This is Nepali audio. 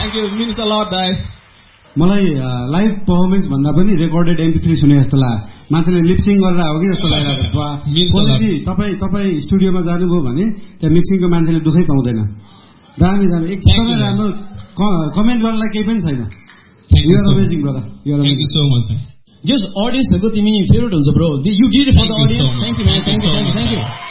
Thank you. It means a lot, guys. मलाई लाइभ पर्फर्मेन्स भन्दा पनि रेकर्डेड MP3 सुने जस्तो लाग्यो. मान्छेले लिपसिङ गरेर हो कि जस्तो लागिरहेको छ. तपाईँ स्टुडियोमा जानुभयो भने त्यहाँ मिक्सिङको मान्छेले दुखै पाउँदैन. दामी एकदमै राम्रो. कमेन्ट गर्नलाई केही पनि छैन. You are amazing, brother. Thank you so much. Just audience, तिमी फेभरेट हुन्छ bro. You did it for the audience. Thank you, man. Thank you.